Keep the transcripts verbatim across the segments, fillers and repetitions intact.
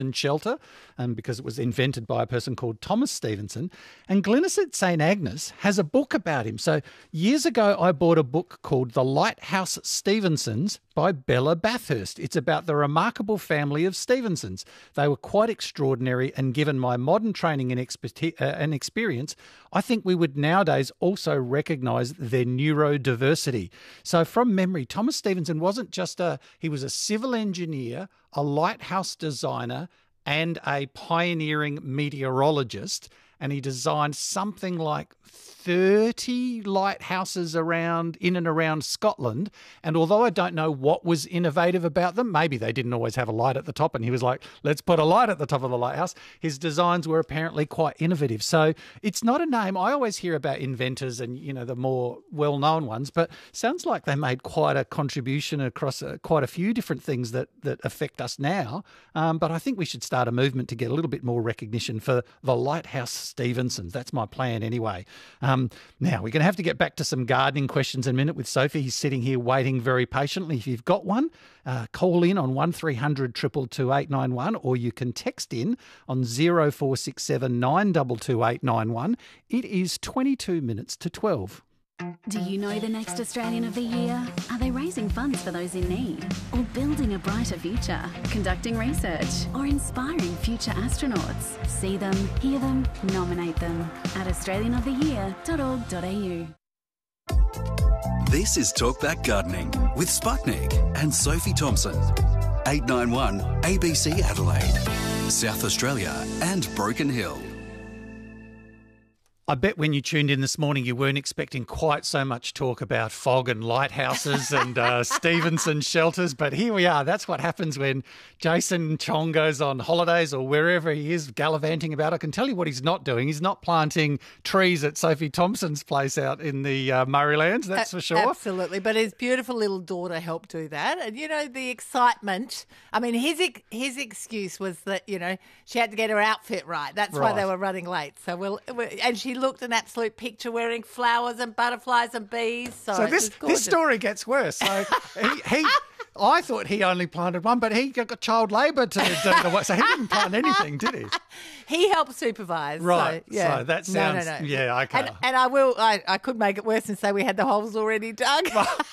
shelter, um, because it was invented by a person called Thomas Stevenson. And Glynis at St Agnes has a book about him. So years ago, I bought a book called The Lighthouse Stevensons by Bella Bathurst. It's about the remarkable family of Stevensons. They were quite extraordinary, and given my modern training and, expertise, uh, and experience, I think we would nowadays also recognise their neurodiversity. So from memory, Thomas Stevenson wasn't just a, he was a civil engineer, a lighthouse designer, and a pioneering meteorologist. And he designed something like thirty lighthouses around in and around Scotland. And although I don't know what was innovative about them, maybe they didn't always have a light at the top and he was like, let's put a light at the top of the lighthouse. His designs were apparently quite innovative. So it's not a name. I always hear about inventors and, you know, the more well-known ones, but sounds like they made quite a contribution across uh, quite a few different things that, that affect us now. Um, but I think we should start a movement to get a little bit more recognition for the Lighthouse Stevensons. That's my plan anyway. Um, now, we're going to have to get back to some gardening questions in a minute with Sophie. He's sitting here waiting very patiently. If you've got one, uh, call in on one three hundred two two two eight nine one, or you can text in on zero four six seven nine two two eight nine one. It is twenty-two minutes to twelve. Do you know the next Australian of the Year? Are they raising funds for those in need? Or building a brighter future? Conducting research? Or inspiring future astronauts? See them, hear them, nominate them at australian of the year dot org dot a u. This is Talkback Gardening with Sputnik and Sophie Thompson. eight nine one A B C Adelaide, South Australia and Broken Hill. I bet when you tuned in this morning, you weren't expecting quite so much talk about fog and lighthouses and uh, Stevenson shelters, but here we are. That's what happens when Jason Chong goes on holidays or wherever he is gallivanting about. I can tell you what he's not doing. He's not planting trees at Sophie Thompson's place out in the uh, Murraylands, that's A- for sure. Absolutely, but his beautiful little daughter helped do that. And, you know, the excitement. I mean, his his excuse was that, you know, she had to get her outfit right. That's Right. why they were running late. So we'll, and she looked an absolute picture wearing flowers and butterflies and bees. So, So it this was gorgeous. this story gets worse. So he, he, I thought he only planted one, but he got child labour to do the work. So he didn't plant anything, did he? He helped supervise. Right. So, yeah. So that No, sounds, no, no. yeah, okay. And, and I will, I, I could make it worse and say we had the holes already dug.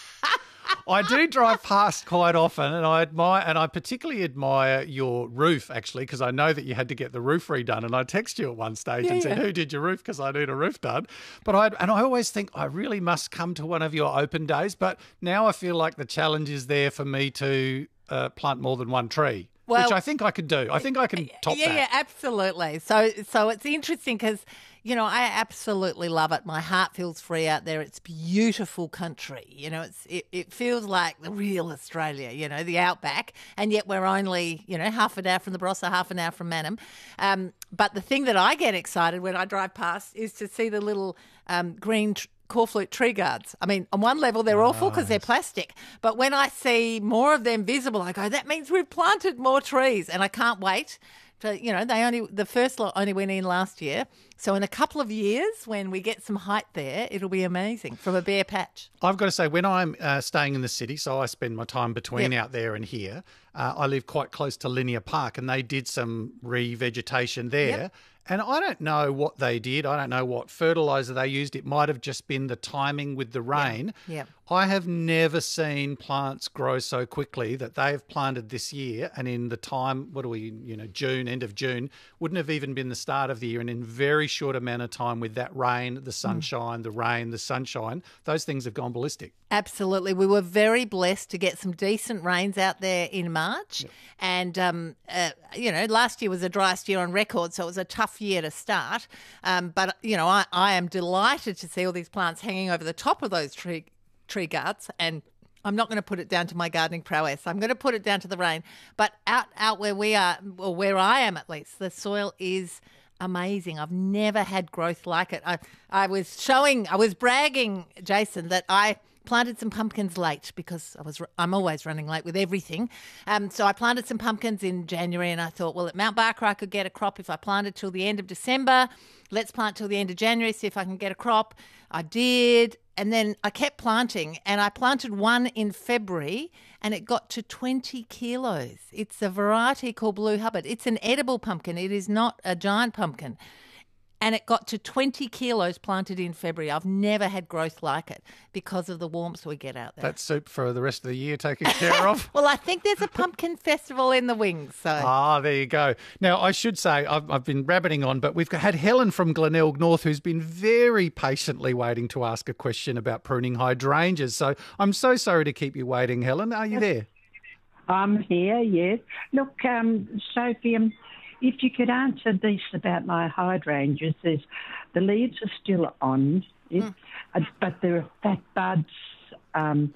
I do drive past quite often, and I admire, and I particularly admire your roof, actually, because I know that you had to get the roof redone. And I text you at one stage Yeah, and said, yeah. "Who did your roof? Because I need a roof done." But I and I always think I really must come to one of your open days. But now I feel like the challenge is there for me to uh, plant more than one tree. Well- which I think I could do. I think I can top yeah, that. Yeah, absolutely. So, so it's interesting because, you know, I absolutely love it. My heart feels free out there. It's beautiful country. You know, it's it, it feels like the real Australia, you know, the outback. And yet we're only, you know, half an hour from the Barossa, half an hour from Mannum. Um, but the thing that I get excited when I drive past is to see the little um, green tr- corflute tree guards. I mean, on one level, they're awful because they're plastic. But when I see more of them visible, I go, that means we've planted more trees. And I can't wait. To, you know, they only the first lot only went in last year. So in a couple of years, when we get some height there, it'll be amazing from a bare patch. I've got to say, when I'm uh, staying in the city, so I spend my time between Yep. out there and here, uh, I live quite close to Linear Park, and they did some revegetation there. Yep. And I don't know what they did. I don't know what fertiliser they used. It might have just been the timing with the rain. Yep. I have never seen plants grow so quickly that they've planted this year, and in the time, what are we, you know, June, end of June, wouldn't have even been the start of the year, and in very short amount of time with that rain, the sunshine, the rain, the sunshine, those things have gone ballistic. Absolutely. We were very blessed to get some decent rains out there in March. Yep. And, um, uh, you know, last year was the driest year on record, so it was a tough year to start. Um, but, you know, I, I am delighted to see all these plants hanging over the top of those tree tree guards, and I'm not going to put it down to my gardening prowess. I'm going to put it down to the rain. But out out where we are, or where I am at least, the soil is amazing. I've never had growth like it. I, I was showing, I was bragging, Jason, that I planted some pumpkins late because I was I'm always running late with everything. Um, so I planted some pumpkins in January, and I thought, well, at Mount Barker I could get a crop if I planted till the end of December. Let's plant till the end of January, see if I can get a crop. I did. And then I kept planting, and I planted one in February, and it got to twenty kilos. It's a variety called Blue Hubbard. It's an edible pumpkin. It is not a giant pumpkin. And it got to twenty kilos planted in February. I've never had growth like it because of the warmth we get out there. That's soup for the rest of the year taken care of. Well, I think there's a pumpkin festival in the wings. So. Ah, there you go. Now, I should say, I've, I've been rabbiting on, but we've had Helen from Glenelg North who's been very patiently waiting to ask a question about pruning hydrangeas. So I'm so sorry to keep you waiting, Helen. Are you there? I'm here, yes. Look, um, Sophie, um, if you could answer this about my hydrangeas, there's, the leaves are still on, yes, mm. uh, but there are fat buds um,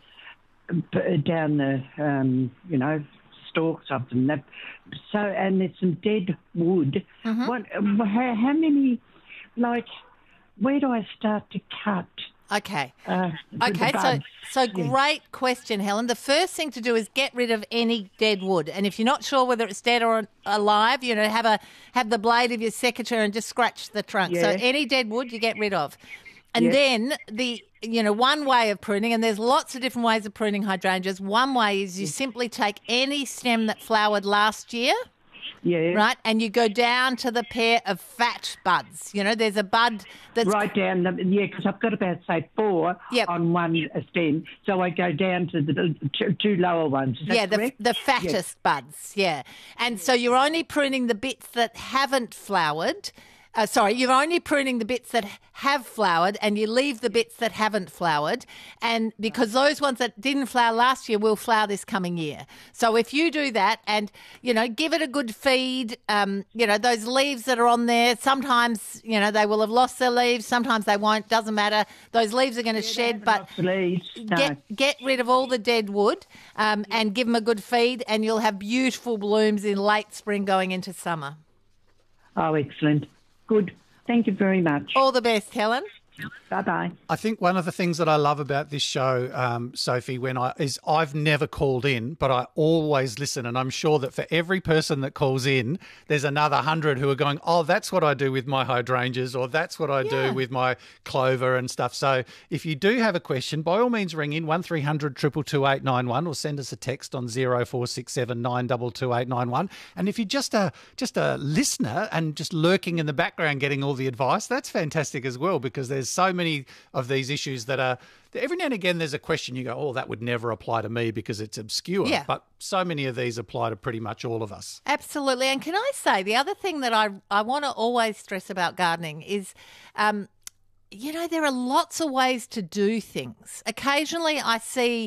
b- down the, um, you know, stalks of them. That, so, and there's some dead wood. Mm-hmm. What, how, how many, like, where do I start to cut? Okay. Uh, okay, so so great question, Helen. The first thing to do is get rid of any dead wood. And if you're not sure whether it's dead or alive, you know, have a have the blade of your secateur and just scratch the trunk. Yeah. So any dead wood you get rid of. And yeah. then the you know, one way of pruning, and there's lots of different ways of pruning hydrangeas. One way is you simply take any stem that flowered last year. Yeah. Right, and you go down to the pair of fat buds. You know, there's a bud that's... Right down, the, yeah, because I've got about, say, four yep. on one stem, so I go down to the two, two lower ones. Is that yeah, the, correct? the fattest yes. buds, yeah. And so you're only pruning the bits that haven't flowered. Uh, sorry, you're only pruning the bits that have flowered, and you leave the bits that haven't flowered, and because those ones that didn't flower last year will flower this coming year. So if you do that and, you know, give it a good feed, um, you know, those leaves that are on there, sometimes, you know, they will have lost their leaves, sometimes they won't, doesn't matter. Those leaves are going to yeah, shed, but leaves. No. get, get rid of all the dead wood um, and give them a good feed, and you'll have beautiful blooms in late spring going into summer. Oh, excellent. Good. Thank you very much. All the best, Helen. Bye-bye. I think one of the things that I love about this show, um, Sophie, when I is I've never called in, but I always listen, and I'm sure that for every person that calls in, there's another hundred who are going, oh, that's what I do with my hydrangeas, or that's what I yeah. do with my clover and stuff. So if you do have a question, by all means ring in one three hundred two two two eight nine one or send us a text on zero four six seven nine two two eight nine one. And if you're just a just a listener and just lurking in the background getting all the advice, that's fantastic as well, because there's so many of these issues that are, every now and again there's a question you go, oh, that would never apply to me because it's obscure. Yeah. But so many of these apply to pretty much all of us. Absolutely. And can I say, the other thing that I, I want to always stress about gardening is, um, you know, there are lots of ways to do things. Occasionally I see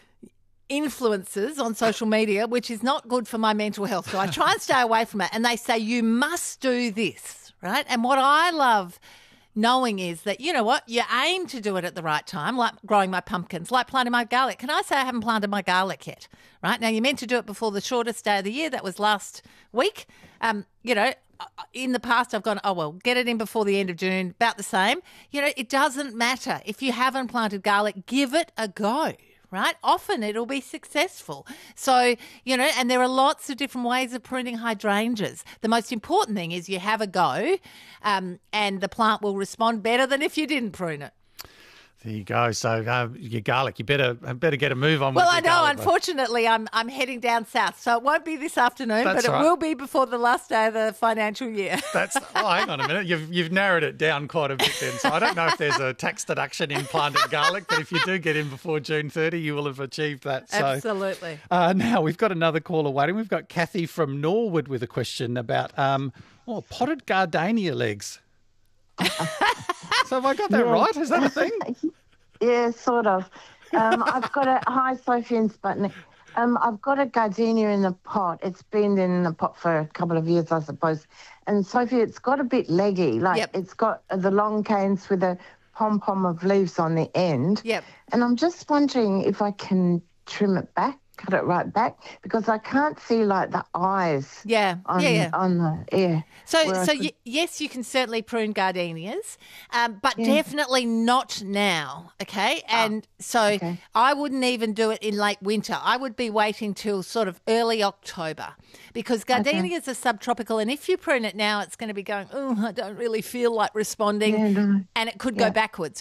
influencers on social media, which is not good for my mental health, so I try and stay away from it, and they say, you must do this, right? And what I love knowing is that, you know what, you aim to do it at the right time, like growing my pumpkins, like planting my garlic. Can I say I haven't planted my garlic yet? Right now, you're meant to do it before the shortest day of the year. That was last week. Um, you know, in the past, I've gone, oh, well, get it in before the end of June, about the same. You know, it doesn't matter. If you haven't planted garlic, give it a go. Right? Often it'll be successful. So, you know, and there are lots of different ways of pruning hydrangeas. The most important thing is you have a go um, and the plant will respond better than if you didn't prune it. There you go. So uh, your garlic, you better better get a move on. Well, with I your know. garlic. Unfortunately, I'm I'm heading down south, so it won't be this afternoon, That's but it right. will be before the last day of the financial year. That's. Oh, hang on a minute. You've you've narrowed it down quite a bit then. So I don't know if there's a tax deduction in planting garlic, but if you do get in before June thirtieth, you will have achieved that. So, absolutely. Uh, now we've got another caller waiting. We've got Kathy from Norwood with a question about um, oh, potted gardenia legs. So have I got that yeah. right? Is that a thing? Yeah, sort of. Um, I've got a, hi, Sophie and Sputnik. Um, I've got a gardenia in the pot. It's been in the pot for a couple of years, I suppose. And Sophie, it's got a bit leggy. Like yep. it's got the long canes with a pom-pom of leaves on the end. Yep. And I'm just wondering if I can trim it back, cut it right back, because I can't see like the eyes. Yeah, on, yeah, yeah. On the, yeah. So, Where so could... y- yes, you can certainly prune gardenias, um, but yeah. definitely not now, okay? And oh, so okay. I wouldn't even do it in late winter. I would be waiting till sort of early October, because gardenias okay. are subtropical, and if you prune it now, it's going to be going, oh, I don't really feel like responding, yeah, no. and it could yeah. go backwards.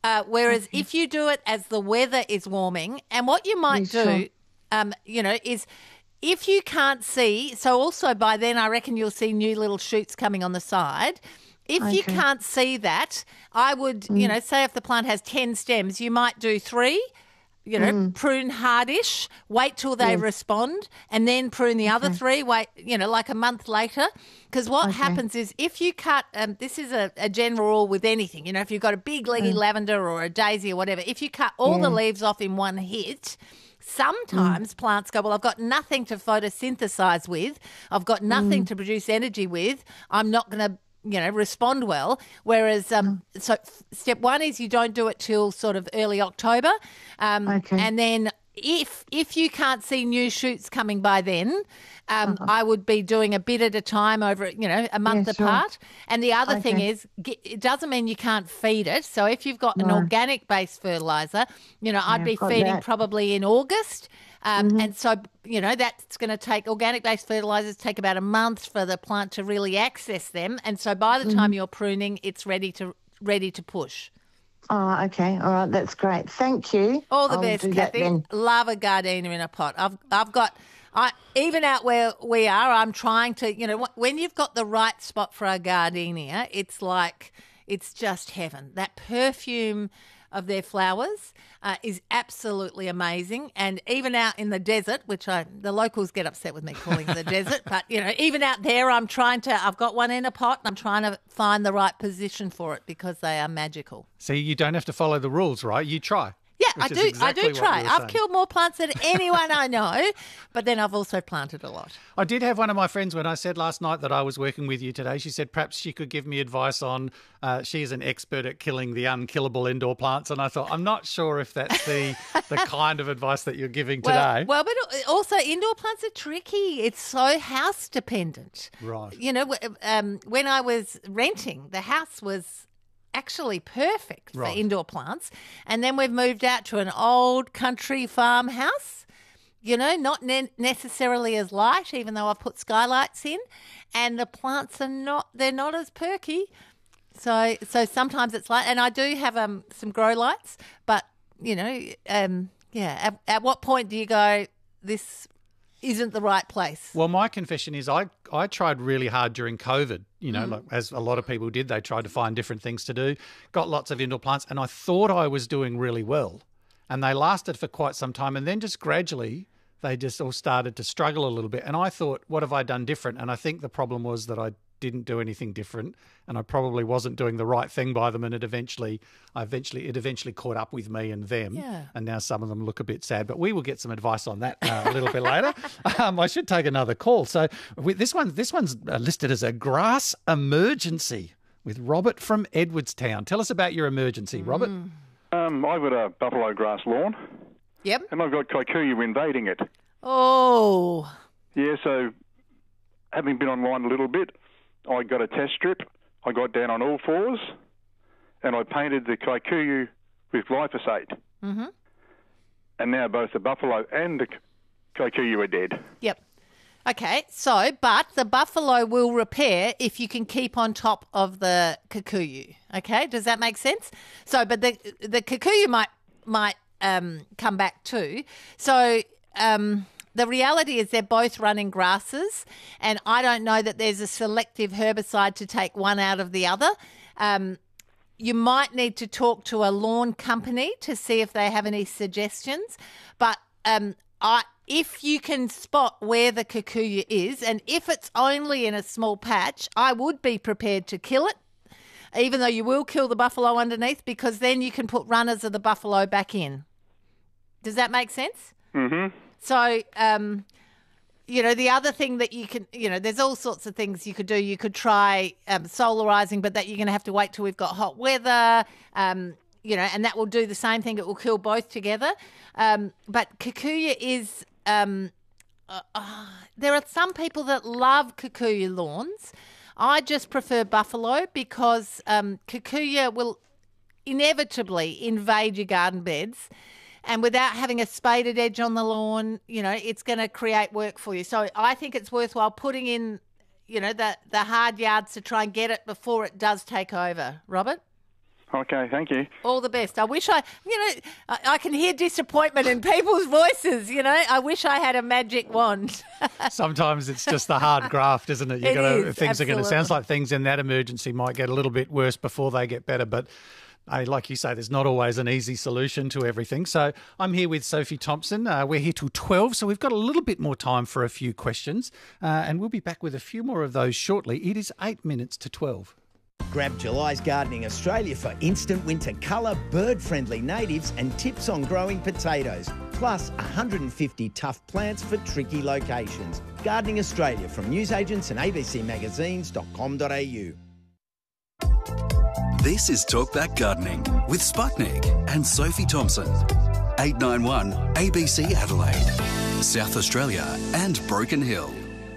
Uh, whereas if you do it as the weather is warming, and what you might Yeah, do, sure. um, you know, is if you can't see, so also by then I reckon you'll see new little shoots coming on the side. If you Okay. can't see that, I would, you know, say if the plant has ten stems, you might do three, you know, prune hardish, wait till they Yes. respond, and then prune the other three, wait, you know, like a month later. Because what Okay. happens is if you cut, um, this is a, a general rule with anything, you know, if you've got a big leggy lavender or a daisy or whatever, if you cut all the leaves off in one hit, sometimes plants go, well, I've got nothing to photosynthesize with. I've got nothing to produce energy with. I'm not going to, you know, respond well. Whereas, um, so f- step one is you don't do it till sort of early October. Um, Okay. And then if if you can't see new shoots coming by then, um, I would be doing a bit at a time over, you know, a month Yeah, sure. apart. And the other thing Okay. is, ge- it doesn't mean you can't feed it. So if you've got an No. organic-based fertilizer, you know, I'd Yeah, be I've got feeding that. Mm-hmm. probably in August. Um, And so, you know, that's going to take organic-based fertilizers take about a month for the plant to really access them. And so by the Mm-hmm. time you're pruning, it's ready to ready to push. Oh, okay. All right. That's great. Thank you. All the I'll best, do that Kathy. then. Love a gardenia in a pot. I've I've got. I even out where we are, I'm trying to. You know, wh- when you've got the right spot for a gardenia, it's like it's just heaven. That perfume of their flowers uh, is absolutely amazing. And even out in the desert, which I the locals get upset with me calling the desert, but you know, even out there, I'm trying to. I've got one in a pot, and I'm trying to find the right position for it because they are magical. See, you don't have to follow the rules, right? You try. Yeah, which I is do. exactly I what do you try. were I've saying. killed more plants than anyone I know, but then I've also planted a lot. I did have one of my friends when I said last night that I was working with you today. She said perhaps she could give me advice on. Uh, she is an expert at killing the unkillable indoor plants, and I thought I'm not sure if that's the the kind of advice that you're giving today. Well, well, but also indoor plants are tricky. It's so house dependent. Right. You know, w- um, when I was renting, the house was actually perfect for Right. indoor plants, and then we've moved out to an old country farmhouse. You know, not ne- necessarily as light, even though I've put skylights in, and the plants are not—they're not as perky. So, so sometimes it's light, and I do have um some grow lights, but you know, um, yeah. At, at what point do you go? This isn't the right place. Well, my confession is I, I tried really hard during COVID, you know, like, as a lot of people did. They tried to find different things to do, got lots of indoor plants, and I thought I was doing really well. And they lasted for quite some time. And then just gradually, they just all started to struggle a little bit. And I thought, what have I done different? And I think the problem was that I didn't do anything different, and I probably wasn't doing the right thing by them. And it eventually, I eventually, it eventually caught up with me and them. Yeah. And now some of them look a bit sad, but we will get some advice on that uh, a little bit later. Um, I should take another call. So with this one, this one's uh, listed as a grass emergency with Robert from Edwardstown. Tell us about your emergency, Robert. Um, I've got a buffalo grass lawn, Yep. and I've got kikuyu invading it. Oh, Yeah, so having been online a little bit, I got a test strip. I got down on all fours, and I painted the kikuyu with glyphosate. Mm-hmm. And now both the buffalo and the kikuyu are dead. yep. Okay, so, but the buffalo will repair if you can keep on top of the kikuyu. Okay, does that make sense? So, but the the kikuyu might might um, come back too. So, um, the reality is they're both running grasses, and I don't know that there's a selective herbicide to take one out of the other. Um, you might need to talk to a lawn company to see if they have any suggestions. But um, I, if you can spot where the kikuyu is, and if it's only in a small patch, I would be prepared to kill it, even though you will kill the buffalo underneath, because then you can put runners of the buffalo back in. Does that make sense? Mm-hmm. So, um, you know, the other thing that you can, you know, there's all sorts of things you could do. You could try um, solarizing, but that you're going to have to wait till we've got hot weather, um, you know, and that will do the same thing. It will kill both together. Um, but kikuyu is, um, uh, uh, there are some people that love kikuyu lawns. I just prefer buffalo because um, kikuyu will inevitably invade your garden beds. And without having a spaded edge on the lawn, you know, it's going to create work for you. So I think it's worthwhile putting in, you know, the, the hard yards to try and get it before it does take over. Robert? Okay, thank you. All the best. I wish I, you know, I, I can hear disappointment in people's voices, you know. I wish I had a magic wand. Sometimes it's just the hard graft, isn't it? You It got to, is, things are going to, sounds absolutely. like things in that emergency might get a little bit worse before they get better, but uh, like you say, there's not always an easy solution to everything. So I'm here with Sophie Thompson. Uh, we're here till twelve, so we've got a little bit more time for a few questions, uh, and we'll be back with a few more of those shortly. It is eight minutes to twelve. Grab July's Gardening Australia for instant winter colour, bird-friendly natives and tips on growing potatoes. Plus one hundred fifty tough plants for tricky locations. Gardening Australia from newsagents and a b c magazines dot com dot a u. This is Talkback Gardening with Sputnik and Sophie Thompson. eight nine one A B C Adelaide, South Australia and Broken Hill.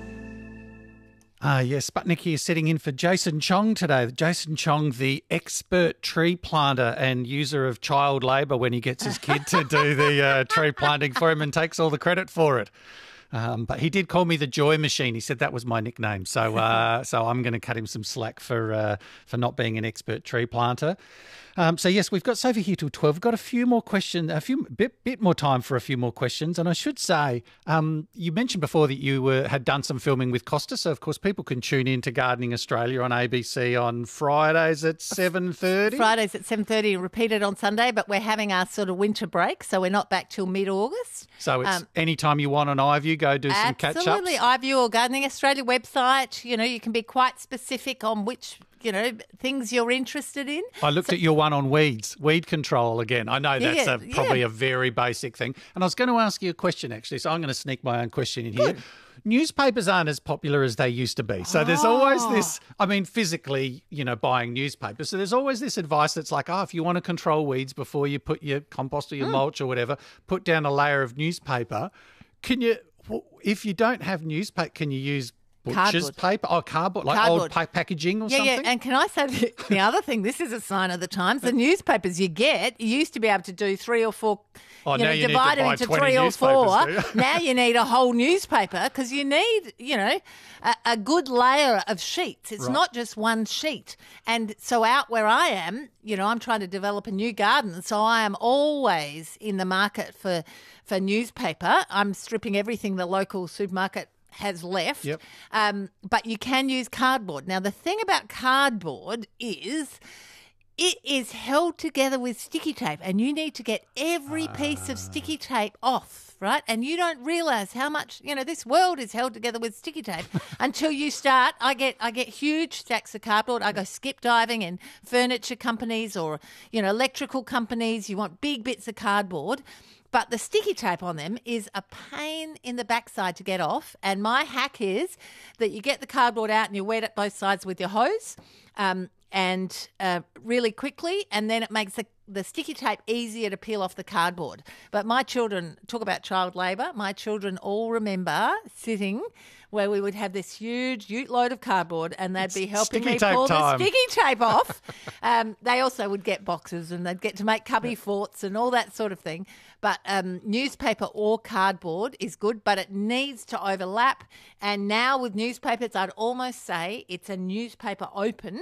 Ah, yes, Sputnik here sitting in for Jason Chong today. Jason Chong, the expert tree planter and user of child labour when he gets his kid to do the uh, tree planting for him and takes all the credit for it. Um, but he did call me the Joy Machine. He said that was my nickname. So uh, so I'm going to cut him some slack for uh, for not being an expert tree planter. Um, so, yes, we've got Sophie here till twelve. We've got a few more questions, a few bit, bit more time for a few more questions. And I should say, um, you mentioned before that you were, had done some filming with Costa. So, of course, people can tune in to Gardening Australia on A B C on Fridays at seven thirty. Fridays at seven thirty, repeated on Sunday, but we're having our sort of winter break, so we're not back till mid-August. So it's Um, any time you want on iView, go do some catch-ups. Absolutely. iView or Gardening Australia website, you know, you can be quite specific on which, you know, things you're interested in. I looked at your one on weeds, weed control again. I know that's Yeah, a, probably yeah. a very basic thing. And I was going to ask you a question, actually, so I'm going to sneak my own question in here. Newspapers aren't as popular as they used to be. So there's always Oh. this, I mean, physically, you know, buying newspapers. So there's always this advice that's like, oh, if you want to control weeds before you put your compost or your Hmm. mulch or whatever, put down a layer of newspaper. Can you, if you don't have newspaper, can you use butcher's Cardboard. paper? Oh, cardboard, like Cardboard. old pa- packaging or Yeah, something? yeah. And can I say the, the other thing? This is a sign of the times. The newspapers you get, you used to be able to do three or four, Oh, you now know, you need to divide them buy into twenty three or four. newspapers, do you? Now you need a whole newspaper because you need, you know, a, a good layer of sheets. It's Right. not just one sheet. And so out where I am, you know, I'm trying to develop a new garden. So I am always in the market for, for newspaper. I'm stripping everything the local supermarket has left. Yep. Um, but you can use cardboard. Now, the thing about cardboard is it is held together with sticky tape, and you need to get every piece of sticky tape off, right? And you don't realise how much, you know, this world is held together with sticky tape until you start. I get I get huge stacks of cardboard. I go skip diving in furniture companies or, you know, electrical companies. You want big bits of cardboard. But the sticky tape on them is a pain in the backside to get off. And my hack is that you get the cardboard out and you wet it both sides with your hose um, and uh, really quickly, and then it makes the, the sticky tape easier to peel off the cardboard. But my children, talk about child labour, my children all remember sitting where we would have this huge ute load of cardboard and they'd be helping sticky me tape pull time. the sticky tape off. Um, they also would get boxes and they'd get to make cubby forts and all that sort of thing. But um, newspaper or cardboard is good, but it needs to overlap. And now with newspapers, I'd almost say it's a newspaper opened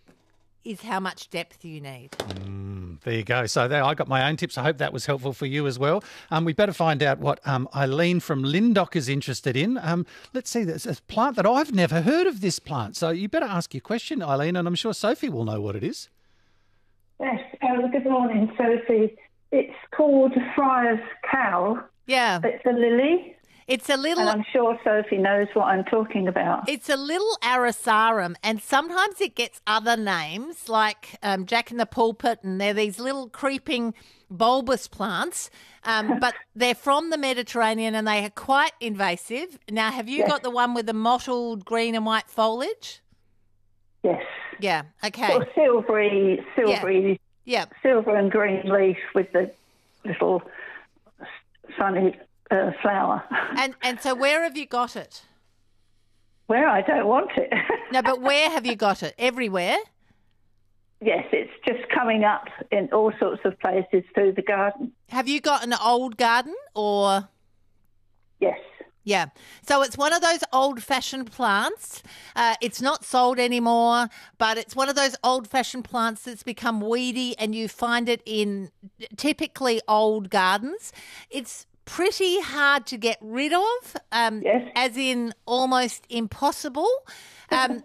is how much depth you need. There you go. So there, I got my own tips. I hope that was helpful for you as well. Um, we better find out what um, Eileen from Lindock is interested in. Um, let's see, there's a plant that I've never heard of this plant. So you better ask your question, Eileen, and I'm sure Sophie will know what it is. Yes, uh, good morning, Sophie. It's called Friar's Cow. Yeah. It's a lily, It's a little... and I'm sure Sophie knows what I'm talking about. It's a little Arisarum, and sometimes it gets other names like um, Jack in the Pulpit, and they're these little creeping bulbous plants, um, but they're from the Mediterranean and they are quite invasive. Now, have you Yes. got the one with the mottled green and white foliage? Yes. Yeah, okay. Sort of silvery, silvery, Yeah, silver and green leaf with the little sunny uh, flower. and and so where have you got it? Where I don't want it. No, but where have you got it? Everywhere? Yes, it's just coming up in all sorts of places through the garden. Have you got an old garden or... Yes. Yeah. So it's one of those old-fashioned plants. Uh, it's not sold anymore, but it's one of those old-fashioned plants that's become weedy, and you find it in typically old gardens. It's pretty hard to get rid of, um, Yes. as in almost impossible. Um,